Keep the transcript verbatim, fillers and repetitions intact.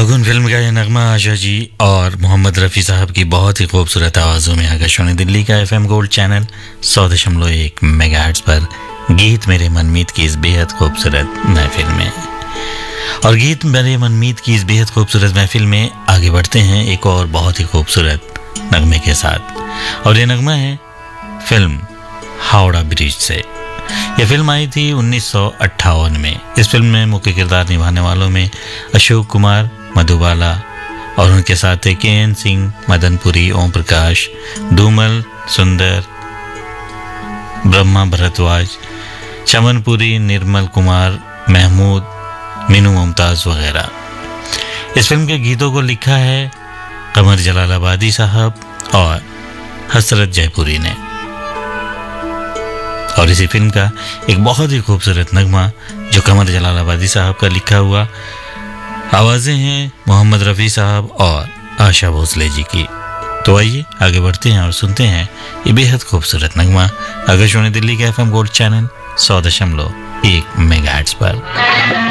फागुन film का यह नगमा आशा जी और मोहम्मद रफ़ी साहब की बहुत ही खूबसूरत आवाज़ों में आकाशवाणी दिल्ली का एफएम गोल्ड चैनल सौ दशमलव एक मेगाहर्ट्ज़ पर गीत मेरे मनमीत की इस बेहद खूबसूरत महफिल में। और गीत मेरे मनमीत की इस बेहद खूबसूरत महफिल में आगे बढ़ते हैं एक और बहुत ही खूबसूरत नगमे के साथ। और ये नगमा है फिल्म हावड़ा ब्रिज से। यह फिल्म आई थी उन्नीस सौ अट्ठावन में। इस फिल्म में मुख्य किरदार निभाने वालों में अशोक कुमार, मधुबाला और उनके साथ थे के एन सिंह, मदनपुरी, ओम प्रकाश, धूमल, सुंदर, ब्रह्मा भरद्वाज, चमनपुरी, निर्मल कुमार, महमूद, मीनू मुमताज़ वगैरह। इस फिल्म के गीतों को लिखा है कमर जलालाबादी साहब और हसरत जयपुरी ने। और इसी फिल्म का एक बहुत ही खूबसूरत नगमा जो कमर जलालाबादी साहब का लिखा हुआ, आवाज़ें हैं मोहम्मद रफ़ी साहब और आशा भोसले जी की। तो आइए आगे बढ़ते हैं और सुनते हैं ये बेहद खूबसूरत नगमा आकाशवाणी दिल्ली के एफएम गोल्ड चैनल सौ दशमलव एक मेगाहर्ट्ज़ पर।